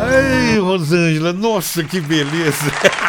Ei, Rosângela, nossa, que beleza.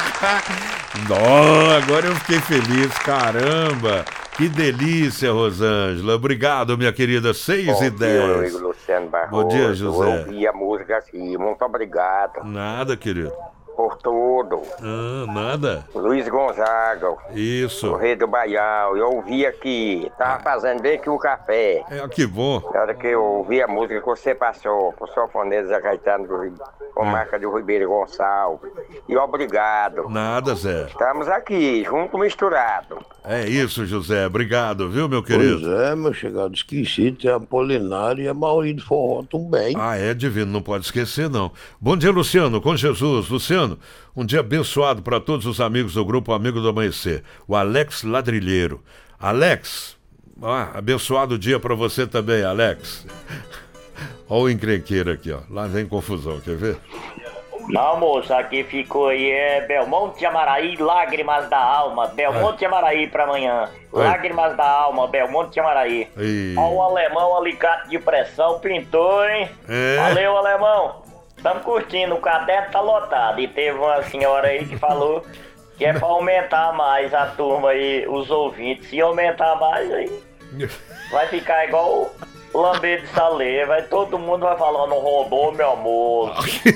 Não, agora eu fiquei feliz, caramba. Que delícia, Rosângela. Obrigado, minha querida. 6h10. Bom dia, Luciano Barroso. Bom dia, José. Eu ouvi a música assim. Muito obrigado Nada, querido. por tudo. Nada. Luiz Gonzaga, Isso. o Rei do Baião. Eu ouvi aqui. Tava fazendo bem que o café. Que bom. Na hora que eu ouvi a música que você passou, pro Sofonês Zé Caetano, com marca de Ribeiro Gonçalves. E obrigado. Nada, Zé. Estamos aqui, junto misturado. É isso, José. Obrigado, viu, meu querido? Pois é, meu chegado, esqueci, tem a Apolinário e a Mauri do Forró também. É divino, não pode esquecer, não. Bom dia, Luciano, com Jesus. Luciano, um dia abençoado para todos os amigos do grupo Amigo do Amanhecer. O Alex Ladrilheiro. Alex, abençoado dia para você também, Alex. Olha o encrenqueiro aqui, ó. Lá vem confusão, quer ver? Não, moço, aqui ficou aí, Belmonte de Amaraí, Lágrimas da Alma. Belmonte de Amaraí pra amanhã. Lágrimas da Alma, Belmonte de Amaraí. Ó, o alemão, alicate de pressão, pintou, hein? Valeu, alemão. Estamos curtindo, o caderno tá lotado. E teve uma senhora aí que falou que é pra aumentar mais a turma aí, os ouvintes. Se aumentar mais, aí vai ficar igual lamber de salê, todo mundo vai falar, não roubou meu amor.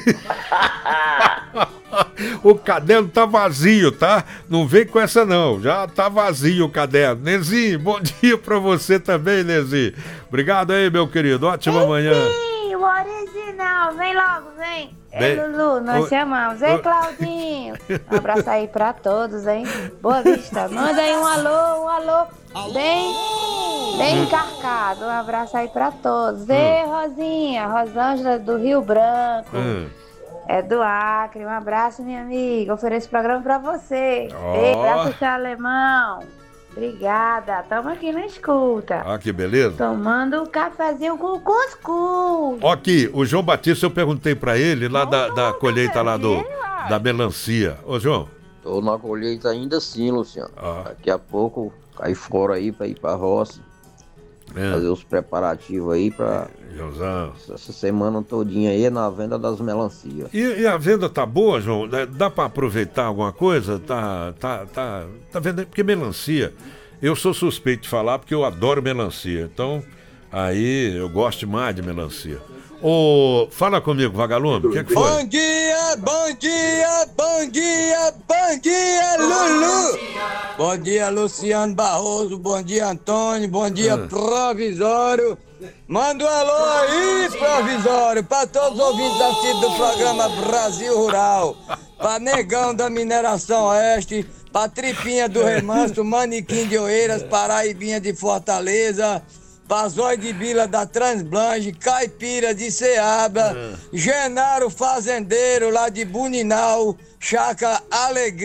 O caderno tá vazio, tá? Não vem com essa não, já tá vazio o caderno. Nezinho, bom dia pra você também, Nezinho. Obrigado aí, meu querido, ótima manhã. Sim, o original, vem logo, vem. Ei, Lulu, nós chamamos. Ei, Claudinho. Um abraço aí pra todos, hein? Boa Vista, manda aí um alô. Bem encarcado. Um abraço aí pra todos. Ei, Rosinha, Rosângela do Rio Branco. É do Acre. Um abraço, minha amiga. Ofereço o programa pra você. Ei, abraço, seu alemão. Obrigada. Tamo aqui na escuta. Que beleza. Tomando um cafezinho com cuscuz. Aqui, o João Batista, eu perguntei pra ele lá da colheita lá da melancia. Ô, João. Tô na colheita ainda sim, Luciano. Daqui a pouco cai fora aí pra ir pra roça. Fazer os preparativos aí pra essa semana todinha aí na venda das melancias. E a venda tá boa, João? Dá pra aproveitar alguma coisa? Tá vendendo? Porque melancia, eu sou suspeito de falar porque eu adoro melancia. Então, aí eu gosto demais de melancia. Fala comigo, vagalume, o que foi? Bom dia, Lulu! Bom dia, Luciano Barroso, bom dia, Antônio, bom dia, Provisório. Manda um alô aí, Provisório, pra todos os ouvintes assíduos do programa Brasil Rural, pra Negão da Mineração Oeste, pra Tripinha do Remanso, Manequim de Oeiras, Paraibinha de Fortaleza, Pazói de Vila da Transblanche, Caipira de Ceaba, Genaro Fazendeiro lá de Buninal, Chácara Alegria.